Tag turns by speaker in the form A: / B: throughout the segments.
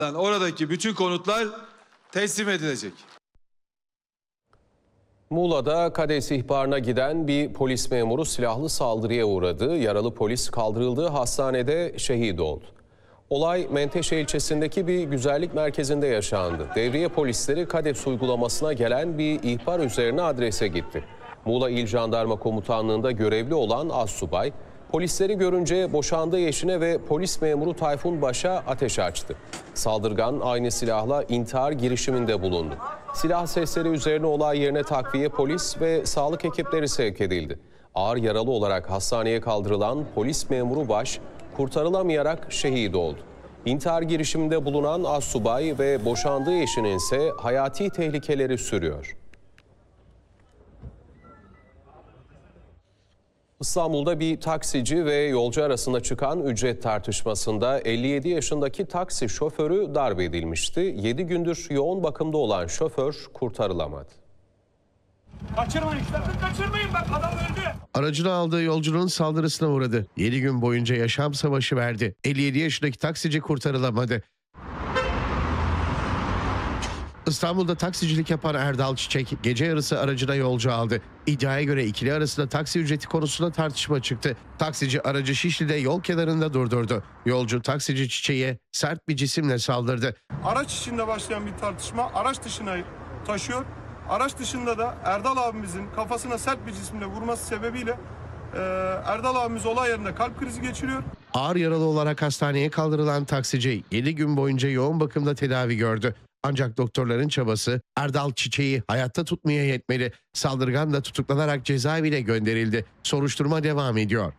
A: Oradaki bütün konutlar teslim edilecek.
B: Muğla'da KADES ihbarına giden bir polis memuru silahlı saldırıya uğradı. Yaralı polis kaldırıldığı hastanede şehit oldu. Olay Menteşe ilçesindeki bir güzellik merkezinde yaşandı. Devriye polisleri KADES uygulamasına gelen bir ihbar üzerine adrese gitti. Muğla İl Jandarma Komutanlığı'nda görevli olan astsubay, polisleri görünce boşandığı eşine ve polis memuru Tayfun Baş'a ateş açtı. Saldırgan aynı silahla intihar girişiminde bulundu. Silah sesleri üzerine olay yerine takviye polis ve sağlık ekipleri sevk edildi. Ağır yaralı olarak hastaneye kaldırılan polis memuru Baş kurtarılamayarak şehit oldu. İntihar girişiminde bulunan astsubay ve boşandığı eşinin ise hayati tehlikeleri sürüyor. İstanbul'da bir taksici ve yolcu arasında çıkan ücret tartışmasında 57 yaşındaki taksi şoförü darp edilmişti. 7 gündür yoğun bakımda olan şoför kurtarılamadı.
C: Kaçırmayın işte, kaçırmayın, bak adam öldü.
D: Aracını aldığı yolcunun saldırısına uğradı. 7 gün boyunca yaşam savaşı verdi. 57 yaşındaki taksici kurtarılamadı. İstanbul'da taksicilik yapan Erdal Çiçek gece yarısı aracına yolcu aldı. İddiaya göre ikili arasında taksi ücreti konusunda tartışma çıktı. Taksici aracı Şişli'de yol kenarında durdurdu. Yolcu taksici Çiçek'e sert bir cisimle saldırdı.
C: Araç içinde başlayan bir tartışma araç dışına taşıyor. Araç dışında da Erdal abimizin kafasına sert bir cisimle vurması sebebiyle Erdal abimiz olay yerinde kalp krizi geçiriyor.
D: Ağır yaralı olarak hastaneye kaldırılan taksici 7 gün boyunca yoğun bakımda tedavi gördü. Ancak doktorların çabası Erdal Çiçek'i hayatta tutmaya yetmedi. Saldırgan da tutuklanarak cezaevine gönderildi. Soruşturma devam ediyor.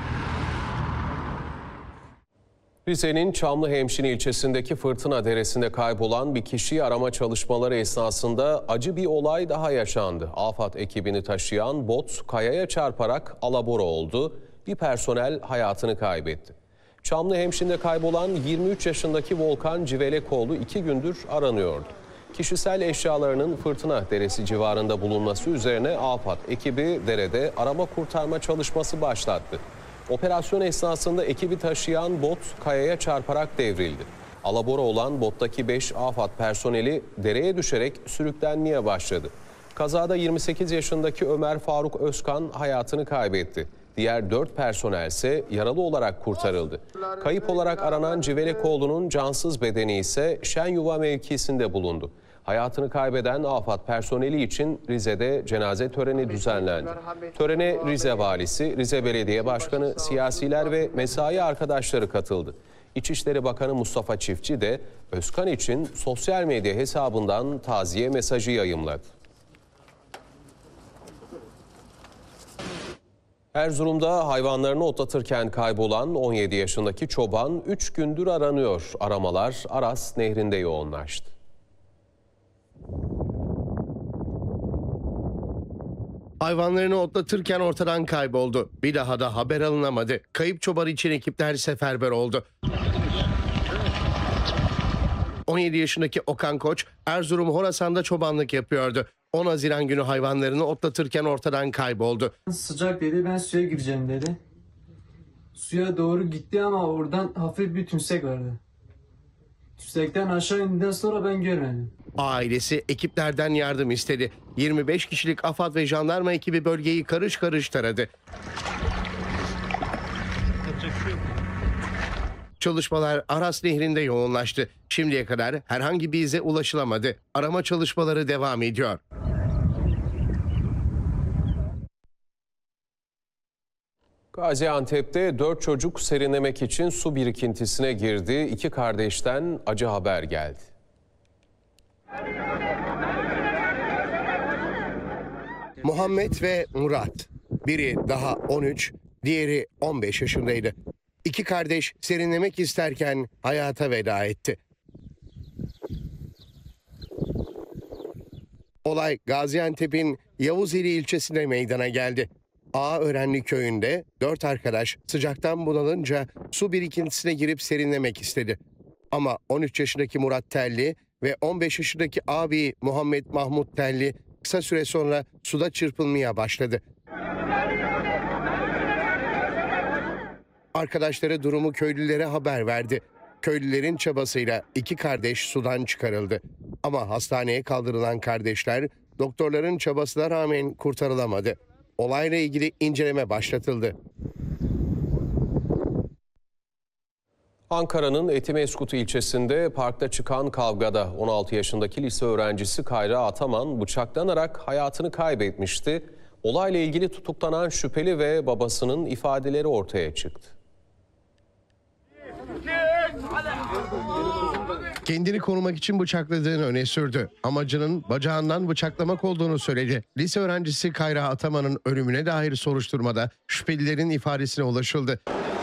B: Rize'nin Çamlıhemşin ilçesindeki Fırtına Deresi'nde kaybolan bir kişiyi arama çalışmaları esnasında acı bir olay daha yaşandı. AFAD ekibini taşıyan bot kayaya çarparak alabora oldu. Bir personel hayatını kaybetti. Çamlıhemşin'de kaybolan 23 yaşındaki Volkan Civelekoğlu 2 gündür aranıyordu. Kişisel eşyalarının Fırtına Deresi civarında bulunması üzerine AFAD ekibi derede arama kurtarma çalışması başlattı. Operasyon esnasında ekibi taşıyan bot kayaya çarparak devrildi. Alabora olan bottaki 5 AFAD personeli dereye düşerek sürüklenmeye başladı. Kazada 28 yaşındaki Ömer Faruk Özkan hayatını kaybetti. Diğer 4 personel ise yaralı olarak kurtarıldı. Kayıp olarak aranan Civelekoğlu'nun cansız bedeni ise Şenyuva mevkisinde bulundu. Hayatını kaybeden AFAD personeli için Rize'de cenaze töreni düzenlendi. Törene Rize Valisi, Rize Belediye Başkanı, siyasiler ve mesai arkadaşları katıldı. İçişleri Bakanı Mustafa Çiftçi de Özkan için sosyal medya hesabından taziye mesajı yayımladı. Erzurum'da hayvanlarını otlatırken kaybolan 17 yaşındaki çoban 3 gündür aranıyor. Aramalar Aras Nehri'nde yoğunlaştı.
D: Hayvanlarını otlatırken ortadan kayboldu. Bir daha da haber alınamadı. Kayıp çoban için ekipler seferber oldu. 17 yaşındaki Okan Koç, Erzurum Horasan'da çobanlık yapıyordu. 10 Haziran günü hayvanlarını otlatırken ortadan kayboldu.
E: Sıcak dedi, ben suya gireceğim dedi. Suya doğru gitti ama oradan hafif bir tümsek vardı. Tümsekten aşağı indikten sonra ben görmedim.
D: Ailesi ekiplerden yardım istedi. 25 kişilik AFAD ve jandarma ekibi bölgeyi karış karış taradı. Çalışmalar Aras Nehri'nde yoğunlaştı. Şimdiye kadar herhangi bir ize ulaşılamadı. Arama çalışmaları devam ediyor.
B: Gaziantep'te 4 çocuk serinlemek için su birikintisine girdi. 2 kardeşten acı haber geldi.
D: Muhammed ve Murat. Biri daha 13, diğeri 15 yaşındaydı. 2 kardeş serinlemek isterken hayata veda etti. Olay Gaziantep'in Yavuzeli ilçesinde meydana geldi. Ağaörenli köyünde 4 arkadaş sıcaktan bunalınca su birikintisine girip serinlemek istedi. Ama 13 yaşındaki Murat Telli ve 15 yaşındaki abi Muhammed Mahmut Telli kısa süre sonra suda çırpınmaya başladı. Arkadaşları durumu köylülere haber verdi. Köylülerin çabasıyla 2 kardeş sudan çıkarıldı. Ama hastaneye kaldırılan kardeşler doktorların çabasına rağmen kurtarılamadı. Olayla ilgili inceleme başlatıldı.
B: Ankara'nın Etimesgut ilçesinde parkta çıkan kavgada 16 yaşındaki lise öğrencisi Kayra Ataman bıçaklanarak hayatını kaybetmişti. Olayla ilgili tutuklanan şüpheli ve babasının ifadeleri ortaya çıktı.
D: Kendini korumak için bıçakladığını öne sürdü. Amacının bacağından bıçaklamak olduğunu söyledi. Lise öğrencisi Kayra Ataman'ın ölümüne dair soruşturmada şüphelilerin ifadesine ulaşıldı.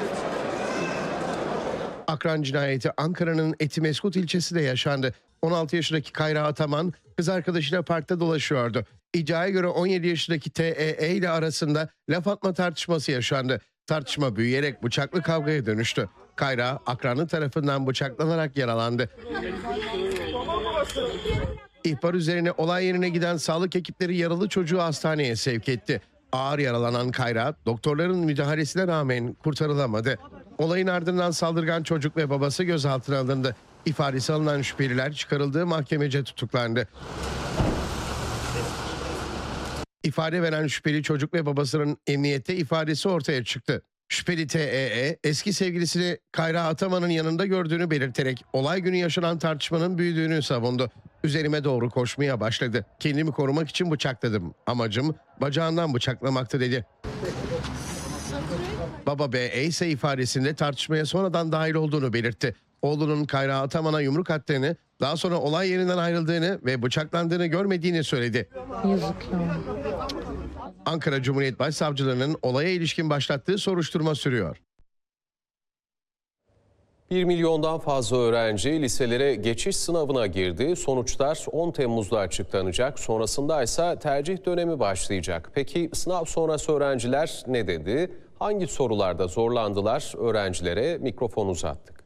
D: Akran cinayeti Ankara'nın Etimesgut ilçesinde yaşandı. 16 yaşındaki Kayra Ataman kız arkadaşıyla parkta dolaşıyordu. İddiaya göre 17 yaşındaki TEE ile arasında laf atma tartışması yaşandı. Tartışma büyüyerek bıçaklı kavgaya dönüştü. Kayra akranı tarafından bıçaklanarak yaralandı. İhbar üzerine olay yerine giden sağlık ekipleri yaralı çocuğu hastaneye sevk etti. Ağır yaralanan Kayra doktorların müdahalesine rağmen kurtarılamadı. Olayın ardından saldırgan çocuk ve babası gözaltına alındı. İfadesi alınan şüpheliler çıkarıldığı mahkemece tutuklandı. İfade veren şüpheli çocuk ve babasının emniyette ifadesi ortaya çıktı. Şüpheli TEE eski sevgilisini Kayra Ataman'ın yanında gördüğünü belirterek olay günü yaşanan tartışmanın büyüdüğünü savundu. Üzerime doğru koşmaya başladı. Kendimi korumak için bıçakladım. Amacım bacağından bıçaklamaktı dedi. Baba BE ise ifadesinde tartışmaya sonradan dahil olduğunu belirtti. Oğlunun Kayra Ataman'a yumruk attığını, daha sonra olay yerinden ayrıldığını ve bıçaklandığını görmediğini söyledi.
F: Yazık ya.
D: Ankara Cumhuriyet Başsavcılığı'nın olaya ilişkin başlattığı soruşturma sürüyor.
B: 1 milyondan fazla öğrenci liselere geçiş sınavına girdi. Sonuçlar 10 Temmuz'da açıklanacak. Sonrasında ise tercih dönemi başlayacak. Peki sınav sonrası öğrenciler ne dedi? Hangi sorularda zorlandılar? Öğrencilere mikrofon uzattık.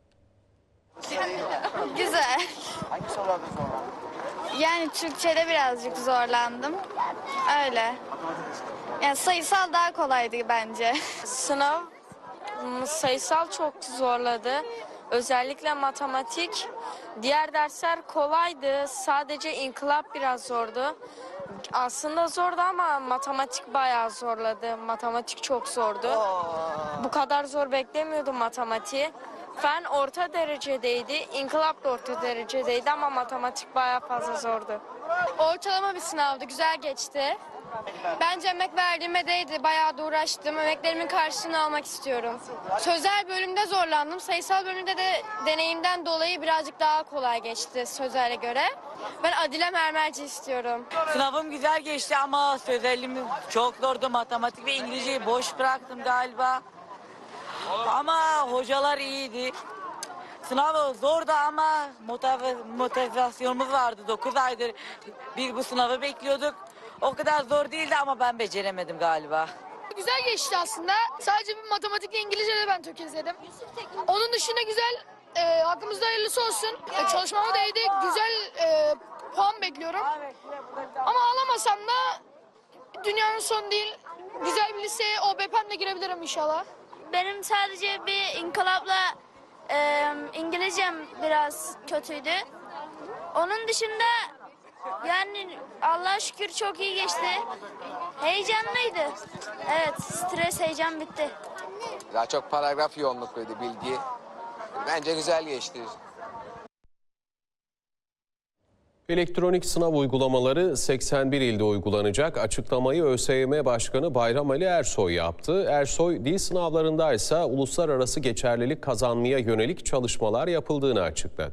G: Güzel. Hangi sorularda zorlandın? Yani Türkçe'de birazcık zorlandım. Öyle. Yani sayısal daha kolaydı bence.
H: Sınav sayısal çok zorladı. Özellikle matematik. Diğer dersler kolaydı. Sadece inkılap biraz zordu. Aslında zordu ama matematik bayağı zorladı. Matematik çok zordu. Bu kadar zor beklemiyordum matematiği. Fen orta derecedeydi, inkılap da orta derecedeydi ama matematik bayağı fazla zordu.
G: Ortalama bir sınavdı, güzel geçti. Bence emek verdiğime değdi, bayağı da uğraştım. Emeklerimin karşılığını almak istiyorum. Sözel bölümde zorlandım, sayısal bölümde de deneyimden dolayı birazcık daha kolay geçti sözele göre. Ben Adile Mermerci istiyorum.
I: Sınavım güzel geçti ama sözelim çok zordu. Matematik ve İngilizceyi boş bıraktım galiba. Ama hocalar iyiydi. Sınav zordu ama motivasyonumuz vardı. 9 aydır bu sınavı bekliyorduk. O kadar zor değildi ama ben beceremedim galiba.
J: Güzel geçti aslında. Sadece bir matematik ve İngilizce'de ben tökezledim. Onun dışında güzel, hakkımızda hayırlısı olsun. Çalışmama değdi. Güzel puan bekliyorum. Ama alamasam da dünyanın sonu değil. Güzel bir liseye OBP'mle girebilirim inşallah.
G: Benim sadece bir inkılapla İngilizcem biraz kötüydü. Onun dışında yani Allah'a şükür çok iyi geçti. Heyecanlıydı. Evet, stres, heyecan bitti.
K: Daha çok paragraf yoğunlukluydu, bilgi. Bence güzel geçti.
B: Elektronik sınav uygulamaları 81 ilde uygulanacak. Açıklamayı ÖSYM Başkanı Bayram Ali Ersoy yaptı. Ersoy, dil sınavlarında ise uluslararası geçerlilik kazanmaya yönelik çalışmalar yapıldığını açıkladı.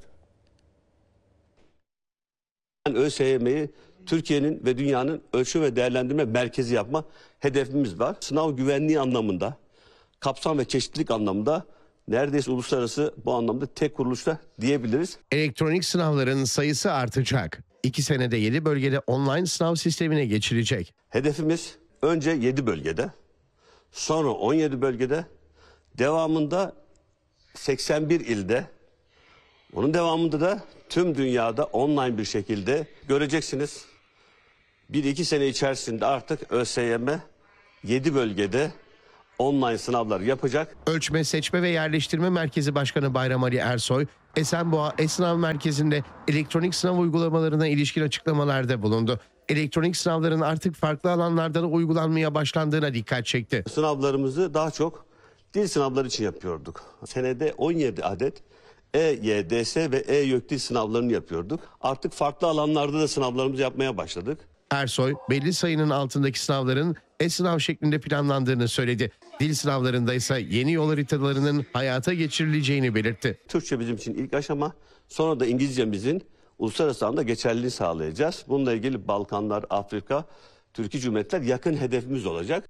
L: ÖSYM'yi Türkiye'nin ve dünyanın ölçüm ve değerlendirme merkezi yapma hedefimiz var. Sınav güvenliği anlamında, kapsam ve çeşitlilik anlamında neredeyse uluslararası bu anlamda tek kuruluşta diyebiliriz.
D: Elektronik sınavların sayısı artacak. 2 senede 7 bölgede online sınav sistemine geçilecek.
L: Hedefimiz önce 7 bölgede, sonra 17 bölgede, devamında 81 ilde, onun devamında da tüm dünyada online bir şekilde göreceksiniz. 1-2 sene içerisinde artık ÖSYM 7 bölgede online sınavlar yapacak.
D: Ölçme, Seçme ve Yerleştirme Merkezi Başkanı Bayram Ali Ersoy, Esenboğa E-Sınav Merkezi'nde elektronik sınav uygulamalarına ilişkin açıklamalarda bulundu. Elektronik sınavların artık farklı alanlarda da uygulanmaya başlandığına dikkat çekti.
L: Sınavlarımızı daha çok dil sınavları için yapıyorduk. Senede 17 adet EYDS ve E-YÖK dil sınavlarını yapıyorduk. Artık farklı alanlarda da sınavlarımızı yapmaya başladık.
D: Ersoy, belli sayının altındaki sınavların e-sınav şeklinde planlandığını söyledi. Dil sınavlarında ise yeni yol haritalarının hayata geçirileceğini belirtti.
L: Türkçe bizim için ilk aşama, sonra da İngilizcemizin uluslararası alanda geçerliliğini sağlayacağız. Bununla ilgili Balkanlar, Afrika, Türkiye Cumhuriyetler yakın hedefimiz olacak.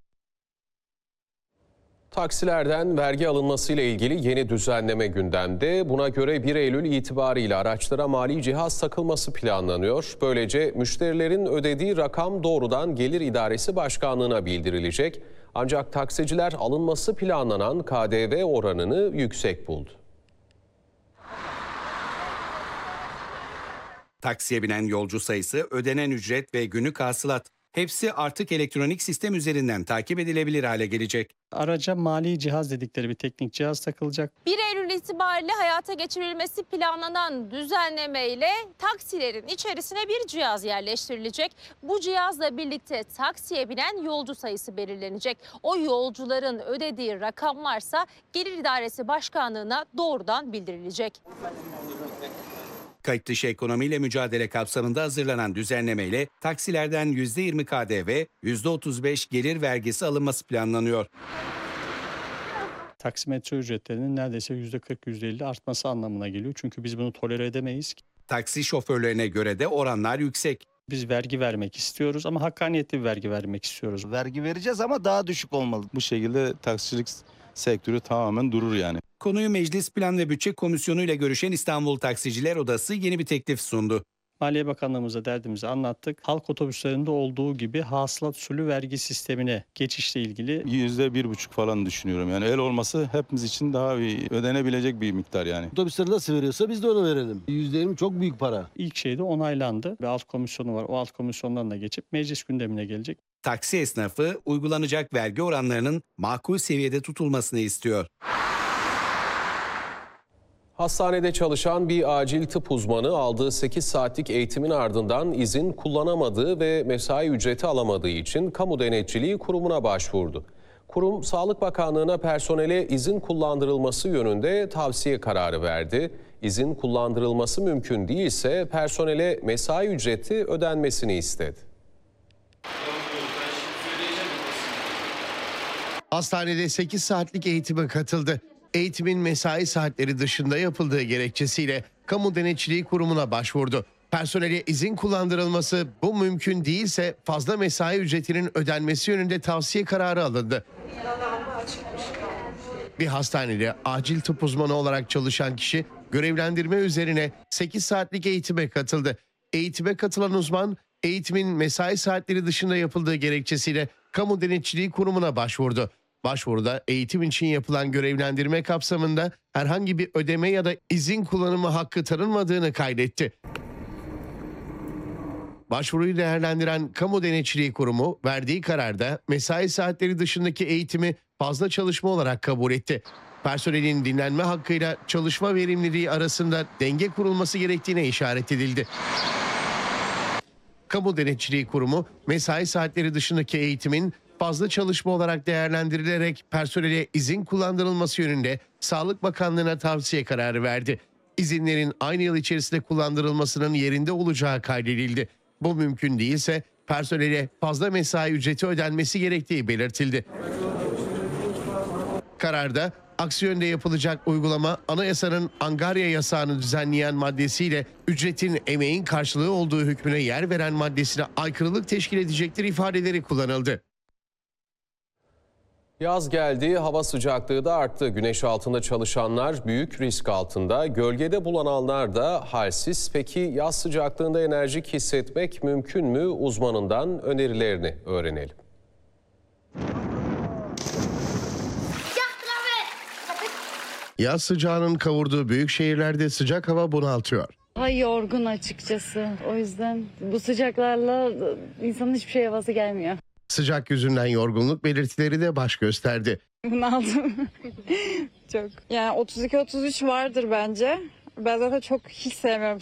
B: Taksilerden vergi alınmasıyla ilgili yeni düzenleme gündemde. Buna göre 1 Eylül itibariyle araçlara mali cihaz takılması planlanıyor. Böylece müşterilerin ödediği rakam doğrudan Gelir İdaresi Başkanlığı'na bildirilecek. Ancak taksiciler alınması planlanan KDV oranını yüksek buldu.
F: Taksiye binen yolcu sayısı, ödenen ücret ve günlük hasılat hepsi artık elektronik sistem üzerinden takip edilebilir hale gelecek.
M: Araca mali cihaz dedikleri bir teknik cihaz takılacak.
N: 1 Eylül itibariyle hayata geçirilmesi planlanan düzenlemeyle taksilerin içerisine bir cihaz yerleştirilecek. Bu cihazla birlikte taksiye binen yolcu sayısı belirlenecek. O yolcuların ödediği rakamlarsa Gelir İdaresi Başkanlığı'na doğrudan bildirilecek.
F: Kayıt dışı ekonomiyle mücadele kapsamında hazırlanan düzenlemeyle taksilerden %20 KDV, %35 gelir vergisi alınması planlanıyor.
M: Taksimetre ücretlerinin neredeyse %40-%50 artması anlamına geliyor. Çünkü biz bunu tolere edemeyiz.
F: Taksi şoförlerine göre de oranlar yüksek.
M: Biz vergi vermek istiyoruz ama hakkaniyetli bir vergi vermek istiyoruz.
O: Vergi vereceğiz ama daha düşük olmalı. Bu şekilde taksicilik sektörü tamamen durur yani.
F: Konuyu Meclis Plan ve Bütçe Komisyonu ile görüşen İstanbul Taksiciler Odası yeni bir teklif sundu.
M: Maliye Bakanlığımıza derdimizi anlattık. Halk otobüslerinde olduğu gibi hasılat usulü vergi sistemine geçişle ilgili
O: %1,5 falan düşünüyorum. Yani el olması hepimiz için daha ödenebilecek bir miktar yani.
P: Otobüsleri nasıl veriyorsa biz de onu verelim. %20 çok büyük para.
M: İlk şeyde onaylandı. Bir alt komisyonu var. O alt komisyondan da geçip meclis gündemine gelecek.
F: Taksi esnafı uygulanacak vergi oranlarının makul seviyede tutulmasını istiyor.
B: Hastanede çalışan bir acil tıp uzmanı aldığı 8 saatlik eğitimin ardından izin kullanamadığı ve mesai ücreti alamadığı için Kamu Denetçiliği Kurumu'na başvurdu. Kurum, Sağlık Bakanlığı'na personele izin kullandırılması yönünde tavsiye kararı verdi. İzin kullandırılması mümkün değilse personele mesai ücreti ödenmesini istedi.
D: Hastanede 8 saatlik eğitime katıldı. Eğitimin mesai saatleri dışında yapıldığı gerekçesiyle Kamu Denetçiliği Kurumu'na başvurdu. Personele izin kullandırılması bu mümkün değilse fazla mesai ücretinin ödenmesi yönünde tavsiye kararı alındı. Bir hastanede acil tıp uzmanı olarak çalışan kişi görevlendirme üzerine 8 saatlik eğitime katıldı. Eğitime katılan uzman eğitimin mesai saatleri dışında yapıldığı gerekçesiyle Kamu Denetçiliği Kurumu'na başvurdu. Başvuruda eğitim için yapılan görevlendirme kapsamında herhangi bir ödeme ya da izin kullanımı hakkı tanınmadığını kaydetti. Başvuruyu değerlendiren Kamu Denetçiliği Kurumu verdiği kararda mesai saatleri dışındaki eğitimi fazla çalışma olarak kabul etti. Personelin dinlenme hakkıyla çalışma verimliliği arasında denge kurulması gerektiğine işaret edildi. Kamu Denetçiliği Kurumu mesai saatleri dışındaki eğitimin fazla çalışma olarak değerlendirilerek personele izin kullandırılması yönünde Sağlık Bakanlığı'na tavsiye kararı verdi. İzinlerin aynı yıl içerisinde kullandırılmasının yerinde olacağı kaydedildi. Bu mümkün değilse personele fazla mesai ücreti ödenmesi gerektiği belirtildi. Kararda aksi yönde yapılacak uygulama anayasanın angarya yasağını düzenleyen maddesiyle ücretin emeğin karşılığı olduğu hükmüne yer veren maddesine aykırılık teşkil edecektir ifadeleri kullanıldı.
B: Yaz geldi, hava sıcaklığı da arttı. Güneş altında çalışanlar büyük risk altında, gölgede bulunanlar da halsiz. Peki yaz sıcaklığında enerjik hissetmek mümkün mü? Uzmanından önerilerini öğrenelim.
D: Yaz sıcağının kavurduğu büyük şehirlerde sıcak hava bunaltıyor.
Q: Daha yorgun açıkçası. O yüzden bu sıcaklarla insanın hiçbir şey havası gelmiyor.
D: Sıcak yüzünden yorgunluk belirtileri de baş gösterdi.
Q: Bunaldım. Çok. Yani 32-33 vardır bence. Ben zaten çok hiç sevmiyorum